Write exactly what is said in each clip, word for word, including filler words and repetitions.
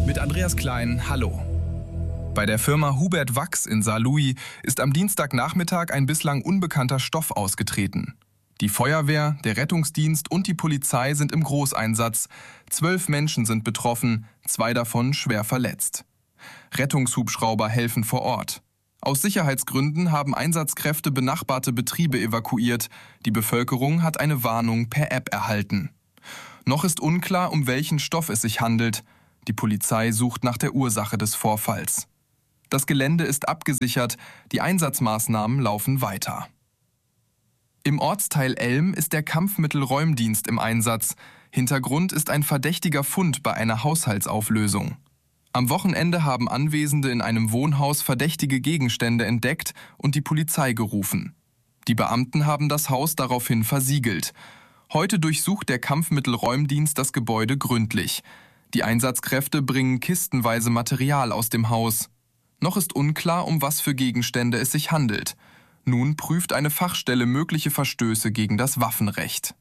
Mit Andreas Klein, hallo. Bei der Firma Hubert Wachs in Saarlouis ist am Dienstagnachmittag ein bislang unbekannter Stoff ausgetreten. Die Feuerwehr, der Rettungsdienst und die Polizei sind im Großeinsatz. Zwölf Menschen sind betroffen, zwei davon schwer verletzt. Rettungshubschrauber helfen vor Ort. Aus Sicherheitsgründen haben Einsatzkräfte benachbarte Betriebe evakuiert. Die Bevölkerung hat eine Warnung per App erhalten. Noch ist unklar, um welchen Stoff es sich handelt. Die Polizei sucht nach der Ursache des Vorfalls. Das Gelände ist abgesichert, die Einsatzmaßnahmen laufen weiter. Im Ortsteil Elm ist der Kampfmittelräumdienst im Einsatz. Hintergrund ist ein verdächtiger Fund bei einer Haushaltsauflösung. Am Wochenende haben Anwesende in einem Wohnhaus verdächtige Gegenstände entdeckt und die Polizei gerufen. Die Beamten haben das Haus daraufhin versiegelt. Heute durchsucht der Kampfmittelräumdienst das Gebäude gründlich. Die Einsatzkräfte bringen kistenweise Material aus dem Haus. Noch ist unklar, um was für Gegenstände es sich handelt. Nun prüft eine Fachstelle mögliche Verstöße gegen das Waffenrecht.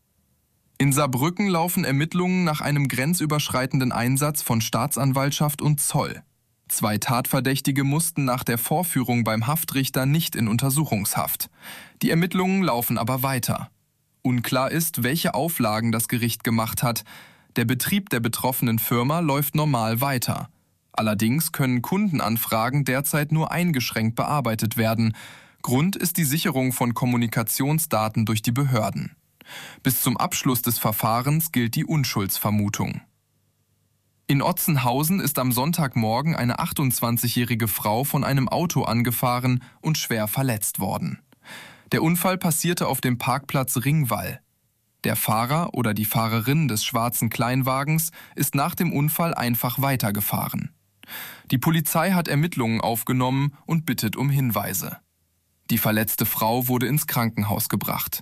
In Saarbrücken laufen Ermittlungen nach einem grenzüberschreitenden Einsatz von Staatsanwaltschaft und Zoll. Zwei Tatverdächtige mussten nach der Vorführung beim Haftrichter nicht in Untersuchungshaft. Die Ermittlungen laufen aber weiter. Unklar ist, welche Auflagen das Gericht gemacht hat. Der Betrieb der betroffenen Firma läuft normal weiter. Allerdings können Kundenanfragen derzeit nur eingeschränkt bearbeitet werden. Grund ist die Sicherung von Kommunikationsdaten durch die Behörden. Bis zum Abschluss des Verfahrens gilt die Unschuldsvermutung. In Otzenhausen ist am Sonntagmorgen eine achtundzwanzigjährige Frau von einem Auto angefahren und schwer verletzt worden. Der Unfall passierte auf dem Parkplatz Ringwall. Der Fahrer oder die Fahrerin des schwarzen Kleinwagens ist nach dem Unfall einfach weitergefahren. Die Polizei hat Ermittlungen aufgenommen und bittet um Hinweise. Die verletzte Frau wurde ins Krankenhaus gebracht.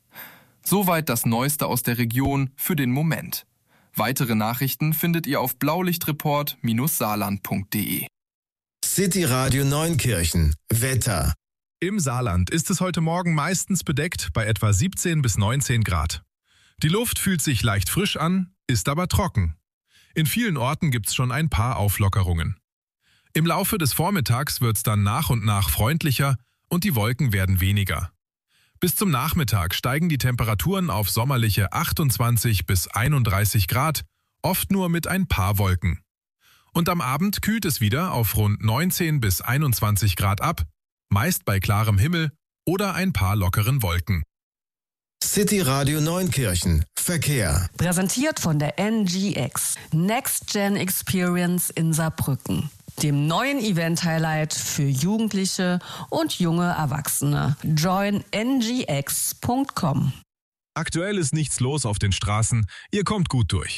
Soweit das Neueste aus der Region für den Moment. Weitere Nachrichten findet ihr auf blaulichtreport Bindestrich saarland Punkt de. City Radio Neunkirchen. Wetter. Im Saarland ist es heute Morgen meistens bedeckt bei etwa siebzehn bis neunzehn Grad. Die Luft fühlt sich leicht frisch an, ist aber trocken. In vielen Orten gibt es schon ein paar Auflockerungen. Im Laufe des Vormittags wird es dann nach und nach freundlicher und die Wolken werden weniger. Bis zum Nachmittag steigen die Temperaturen auf sommerliche achtundzwanzig bis einunddreißig Grad, oft nur mit ein paar Wolken. Und am Abend kühlt es wieder auf rund neunzehn bis einundzwanzig Grad ab, meist bei klarem Himmel oder ein paar lockeren Wolken. City Radio Neunkirchen. Verkehr. Präsentiert von der N G X. Next Gen Experience in Saarbrücken. Dem neuen Event-Highlight für Jugendliche und junge Erwachsene. join n g x punkt com. Aktuell ist nichts los auf den Straßen, ihr kommt gut durch.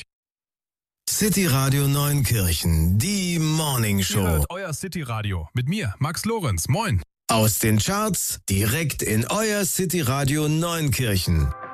City Radio Neunkirchen, die Morning Show. Ihr hört euer City Radio mit mir, Max Lorenz. Moin. Aus den Charts direkt in euer City Radio Neunkirchen.